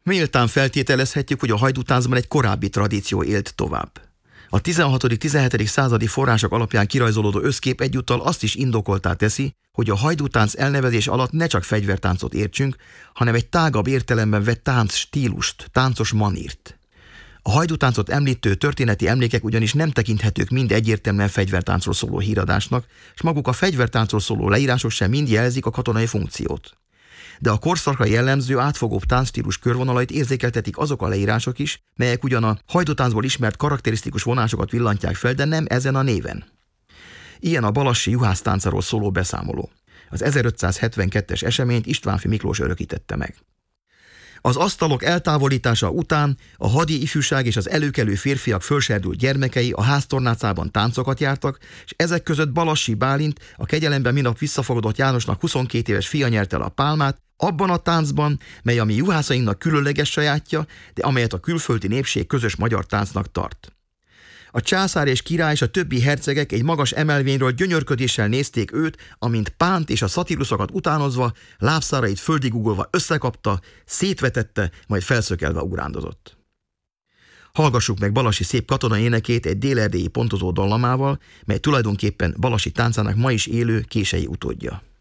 Méltán feltételezhetjük, hogy a hajdútáncban egy korábbi tradíció élt tovább. A 16.-17. századi források alapján kirajzolódó összkép egyúttal azt is indokoltá teszi, hogy a hajdútánc elnevezés alatt ne csak fegyvertáncot értsünk, hanem egy tágabb értelemben vett tánc stílust, táncos manírt. A hajdútáncot említő történeti emlékek ugyanis nem tekinthetők mind egyértelműen fegyvertáncról szóló híradásnak, és maguk a fegyvertáncról szóló leírások sem mind jelzik a katonai funkciót. De a korszakra jellemző átfogóbb táncstílus körvonalait érzékeltetik azok a leírások is, melyek ugyan a hajdútáncból ismert karakterisztikus vonásokat villantják fel, de nem ezen a néven. Ilyen a balassi juhásztáncaról szóló beszámoló. Az 1572-es eseményt Istvánffy Miklós örökítette meg. Az asztalok eltávolítása után a hadi ifjúság és az előkelő férfiak fölserdült gyermekei a háztornácában táncokat jártak, és ezek között Balassi Bálint, a kegyelemben minap visszafogadott Jánosnak 22 éves fia nyerte el a pálmát, abban a táncban, mely a mi juhászainknak különleges sajátja, de amelyet a külföldi népség közös magyar táncnak tart. A császár és király és a többi hercegek egy magas emelvényről gyönyörködéssel nézték őt, amint Pánt és a szatíruszokat utánozva, lábszárait földig ugolva összekapta, szétvetette, majd felszökelve ugrándozott. Hallgassuk meg Balassi szép katonai énekét egy délerdélyi pontozó dallamával, mely tulajdonképpen Balassi táncának ma is élő kései utódja.